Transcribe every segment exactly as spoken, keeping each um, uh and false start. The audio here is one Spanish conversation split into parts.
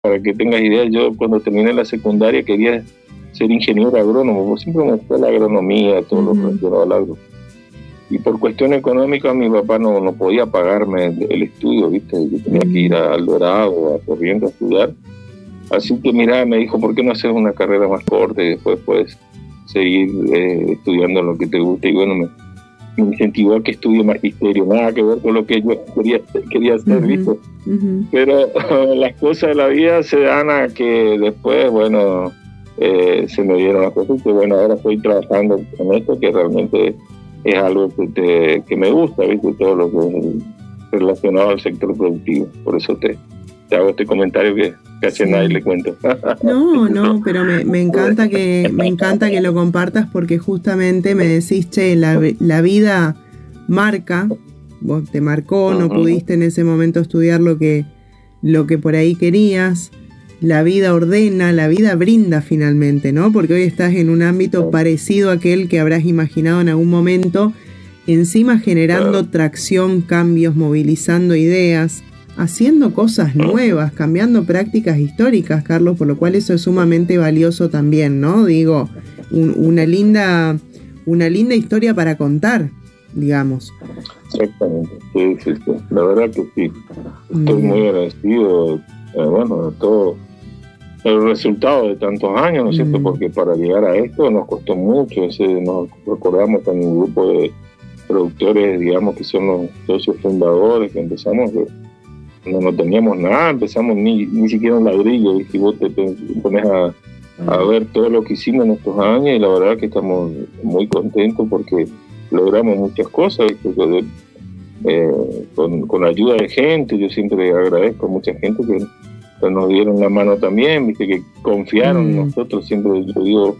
para que tengas idea, yo cuando terminé la secundaria quería ser ingeniero agrónomo, porque siempre me gustó la agronomía, todo uh-huh. lo relacionado al agro. Y por cuestión económica mi papá no, no podía pagarme el, el estudio, ¿viste? Yo tenía uh-huh. que ir a Alvarado, a Corrientes a estudiar. Así que mira, me dijo, ¿por qué no haces una carrera más corta y después puedes seguir eh, estudiando lo que te gusta? Y bueno, me, me incentivó a que estudie magisterio, nada que ver con lo que yo quería, quería hacer, uh-huh. ¿viste? Uh-huh. Pero las cosas de la vida se dan a que después, bueno, eh, se me dieron las cosas, que bueno, ahora estoy trabajando con esto, que realmente es algo que, te, que me gusta, ¿viste? Todo lo que es relacionado al sector productivo. Por eso te, te hago este comentario que casi a nadie le cuento. No, no, pero me, me encanta que me encanta que lo compartas, porque justamente me decís, che, la, la vida marca, vos te marcó, no uh-huh. pudiste en ese momento estudiar lo que, lo que por ahí querías, la vida ordena, la vida brinda finalmente, ¿no? Porque hoy estás en un ámbito uh-huh. parecido a aquel que habrás imaginado en algún momento, encima generando uh-huh. tracción, cambios, movilizando ideas, haciendo cosas nuevas, cambiando prácticas históricas, Carlos, por lo cual eso es sumamente valioso también, ¿no? Digo, un, una linda, una linda historia para contar, digamos. Exactamente, sí, sí, sí. La verdad que sí. Estoy mm. muy agradecido, eh, bueno, de todo el resultado de tantos años, ¿no es cierto? Mm. Porque para llegar a esto nos costó mucho. Ese, nos recordamos con un grupo de productores, digamos, que son los socios fundadores, que empezamos de No, no teníamos nada, empezamos ni, ni siquiera un ladrillo, y si vos te, te pones a, a ver todo lo que hicimos en estos años, y la verdad que estamos muy contentos porque logramos muchas cosas, ¿viste? Eh, con, con ayuda de gente. Yo siempre agradezco a mucha gente que, que nos dieron la mano también, ¿viste? Que confiaron en mm. nosotros. Siempre yo digo,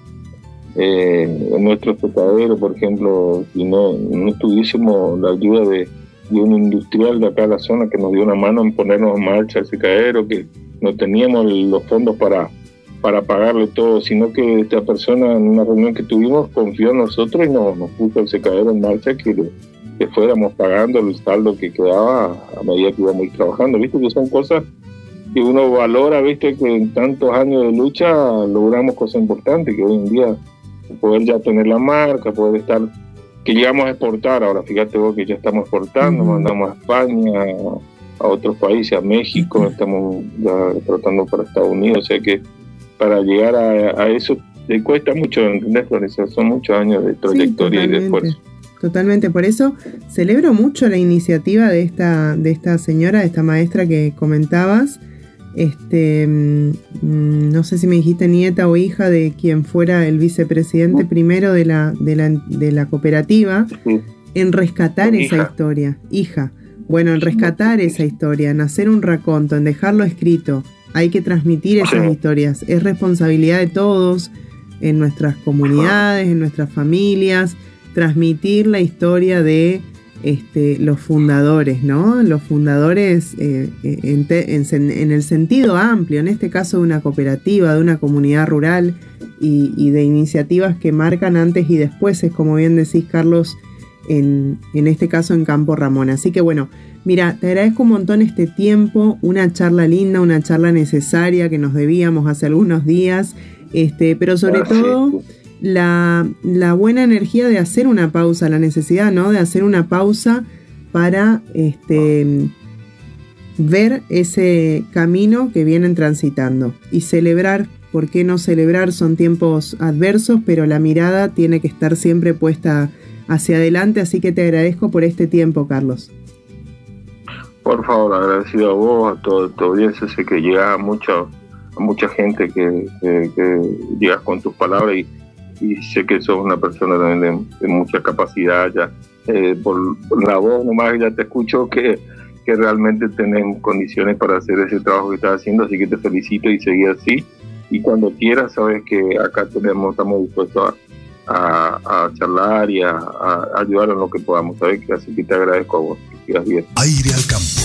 eh, en nuestro secadero, por ejemplo, si no, no tuviésemos la ayuda de y un industrial de acá de la zona que nos dio una mano en ponernos en marcha el secadero, que no teníamos los fondos para, para pagarle todo, sino que esta persona en una reunión que tuvimos confió en nosotros y nos, nos puso el secadero en marcha, que, que fuéramos pagando el saldo que quedaba a medida que íbamos trabajando. Viste que son cosas que uno valora, viste que en tantos años de lucha logramos cosas importantes, que hoy en día poder ya tener la marca, poder estar, que llegamos a exportar. Ahora fíjate vos que ya estamos exportando, uh-huh. mandamos a España, a otros países, a México, uh-huh. estamos ya tratando para Estados Unidos, o sea que para llegar a, a eso te cuesta mucho, ¿entendés, Florencia? Son muchos años de trayectoria sí, y de esfuerzo. Totalmente, por eso celebro mucho la iniciativa de esta, de esta señora, de esta maestra que comentabas. Este, mmm, no sé si me dijiste nieta o hija de quien fuera el vicepresidente primero de la, de la, de la cooperativa, sí. en rescatar esa hija. historia, hija, bueno, en rescatar esa historia, en hacer un raconto, en dejarlo escrito. Hay que transmitir esas sí. historias, es responsabilidad de todos, en nuestras comunidades, en nuestras familias, transmitir la historia de Este, los fundadores, ¿no? Los fundadores eh, en, te, en, en el sentido amplio, en este caso de una cooperativa, de una comunidad rural y, y de iniciativas que marcan antes y después, es como bien decís, Carlos, en, en este caso en Campo Ramón. Así que bueno, mira, te agradezco un montón este tiempo, una charla linda, una charla necesaria que nos debíamos hace algunos días, este, pero sobre ah, todo... Sí. La, la buena energía de hacer una pausa, la necesidad, ¿no? De hacer una pausa para este, ver ese camino que vienen transitando y celebrar. ¿Por qué no celebrar? Son tiempos adversos, pero la mirada tiene que estar siempre puesta hacia adelante, así que te agradezco por este tiempo, Carlos. Por favor, agradecido a vos, a toda tu audiencia. Sé que llega a mucha, a mucha gente que, que, que llegas con tus palabras y y sé que sos una persona de, de mucha capacidad ya, eh, por, por la voz nomás ya te escucho que, que realmente tenés condiciones para hacer ese trabajo que estás haciendo, así que te felicito y seguí así, y cuando quieras sabes que acá tenemos, estamos dispuestos a, a, a charlar y a, a ayudar en lo que podamos, ¿sabes? Así que te agradezco a vos, que sigas bien. Aire al campo.